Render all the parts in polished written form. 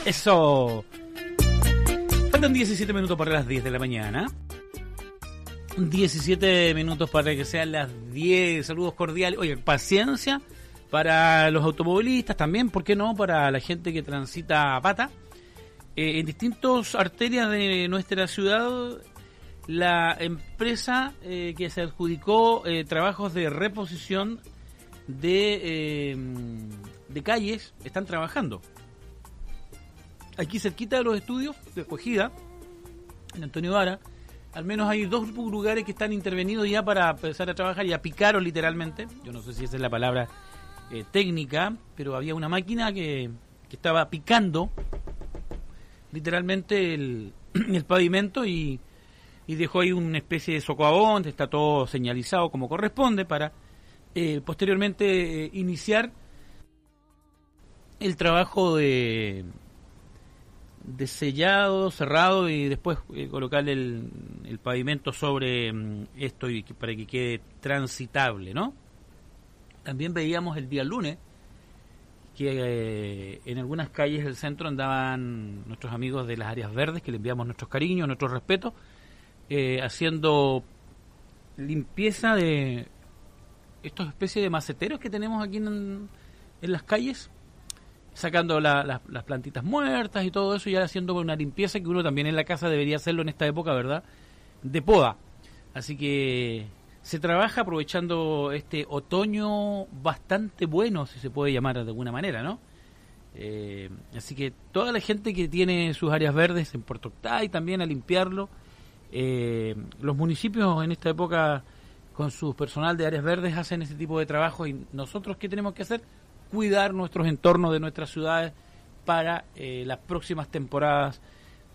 Eso. Faltan 17 minutos para las 10 de la mañana. 17 minutos para que sean las 10. Saludos cordiales. Oye, paciencia para los automovilistas también, ¿por qué no? Para la gente que transita a pata. En distintas arterias de nuestra ciudad, la empresa que se adjudicó trabajos de reposición de calles están trabajando. Aquí cerquita de los estudios de acogida, en Antonio Vara, al menos hay 2 lugares que están intervenidos ya para empezar a trabajar, ya picaron literalmente. Yo no sé si esa es la palabra técnica, pero había una máquina que estaba picando literalmente el pavimento y dejó ahí una especie de socavón. Está todo señalizado como corresponde para posteriormente iniciar el trabajo de sellado, cerrado y después colocar el pavimento sobre esto y para que quede transitable, ¿no? También veíamos el día lunes que en algunas calles del centro andaban nuestros amigos de las áreas verdes, que le enviamos nuestros cariños, nuestro respeto, haciendo limpieza de estos especies de maceteros que tenemos aquí en las calles, sacando las plantitas muertas y todo eso, y ahora haciendo una limpieza que uno también en la casa debería hacerlo en esta época, ¿verdad?, de poda. Así que se trabaja aprovechando este otoño bastante bueno, si se puede llamar de alguna manera, ¿no? Así que toda la gente que tiene sus áreas verdes en Puerto Octay también a limpiarlo. Los municipios en esta época con su personal de áreas verdes hacen ese tipo de trabajo, y nosotros ¿qué tenemos que hacer? Cuidar nuestros entornos de nuestras ciudades para las próximas temporadas,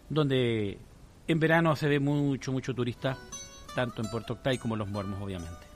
donde en verano se ve mucho turista, tanto en Puerto Octay como en Los Muermos, obviamente.